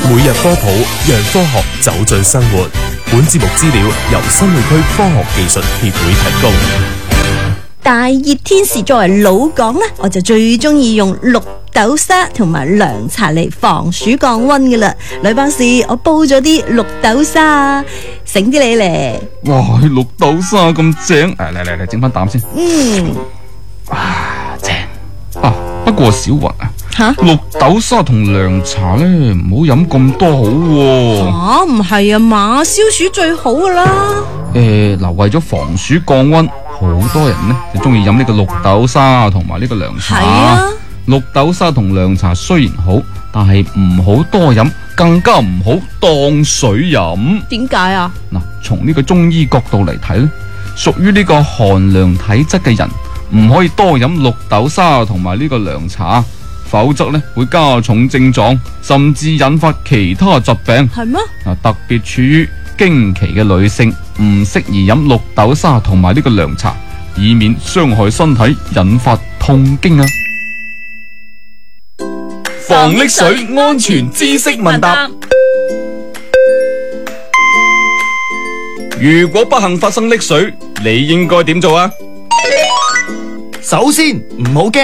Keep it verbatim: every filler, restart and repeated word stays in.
每日科普，讓科學走進生活。本節目資料由新澳區科學技術協會提供。 大熱天時，作為老港咧，我就最中意用綠豆沙同埋涼茶嚟防暑降溫噶啦。女博士，我煲咗啲綠豆沙，醒啲你咧。 哇，綠豆沙咁正，嚟嚟嚟，整翻啖先。 嗯， 啊，正啊！不過小云啊， 吓， 綠豆沙同涼茶咧，唔好飲咁多好喎。 吓，唔係啊嘛，消暑最好噶啦。 誒，嗱，為咗防暑降溫，好多人呢就中意飲呢個綠豆沙同埋呢個涼茶。 係啊， 綠豆沙同涼茶雖然好，但係唔好多飲，更加唔好當水飲。 點解啊？ 嗱，從呢個中醫角度嚟睇咧，屬於呢個寒涼體質嘅人，唔可以多飲綠豆沙同埋呢個涼茶，否則咧會加重症狀，甚至引發其他疾病。 係咩？ 嗱，特別處於經期嘅女性唔適宜飲綠豆沙同埋呢個涼茶，以免傷害身體，引發痛經啊！ 防溺水安全知識問答。如果不幸發生溺水，你應該點做啊？ 首先唔好驚。